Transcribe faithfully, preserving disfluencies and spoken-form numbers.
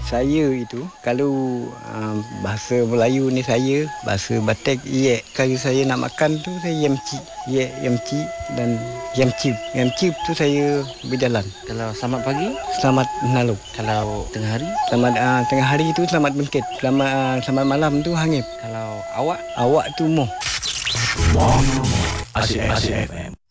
Saya itu kalau uh, bahasa Melayu ni saya, bahasa Batak ye, kalau saya nak makan tu saya yamci, ye yamci dan yamci. Yamci tu saya berjalan. Kalau selamat pagi, Selamat nalu. kalau tengah hari, Selamat uh, tengah hari itu selamat bengkit. Selamat uh, selamat malam tu hangip. kalau awak, Awak tu moh. Asyik F M.